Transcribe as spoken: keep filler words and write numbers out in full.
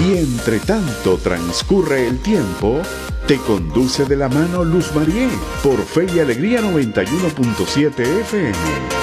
Y entre tanto transcurre el tiempo, te conduce de la mano Luz Marié por Fe y Alegría noventa y uno punto siete F M.